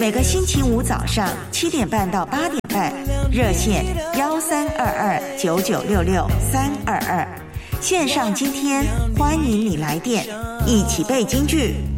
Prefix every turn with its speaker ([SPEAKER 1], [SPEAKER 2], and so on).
[SPEAKER 1] 每个星期五早上7点半到8点半，热线13229966-322，线上今天欢迎你来电，一起背京剧。